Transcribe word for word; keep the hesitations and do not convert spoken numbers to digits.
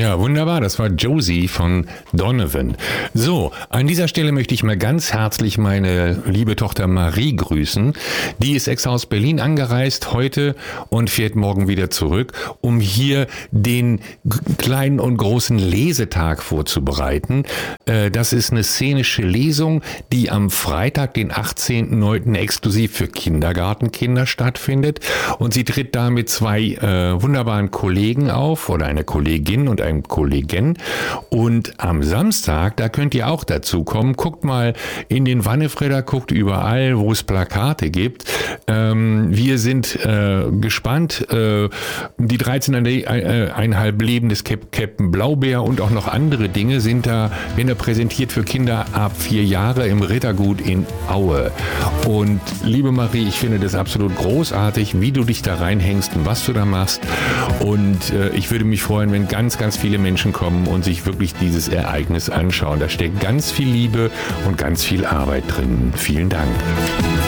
Ja, wunderbar. Das war Josie von Donovan. So, an dieser Stelle möchte ich mal ganz herzlich meine liebe Tochter Marie grüßen. Die ist extra aus Berlin angereist heute und fährt morgen wieder zurück, um hier den kleinen und großen Lesetag vorzubereiten. Das ist eine szenische Lesung, die am Freitag, den achtzehnten neunten exklusiv für Kindergartenkinder stattfindet. Und sie tritt da mit zwei äh, wunderbaren Kollegen auf oder eine Kollegin und einem Kollegen. Und am Samstag, da könnt ihr auch dazu kommen. Guckt mal in den Wannefredder, guckt überall, wo es Plakate gibt. Ähm, wir sind äh, gespannt. Äh, die dreizehneinhalb Leben des Cap- Captain Blaubeer und auch noch andere Dinge sind da, werden da präsentiert für Kinder ab vier Jahre im Rittergut in Aue. Und liebe Marie, ich finde das absolut großartig, wie du dich da reinhängst und was du da machst. Und äh, ich würde mich freuen, wenn ganz, ganz viele Menschen kommen und sich wirklich dieses Ereignis anschauen. Da steckt ganz viel Liebe und ganz viel Arbeit drin. Vielen Dank.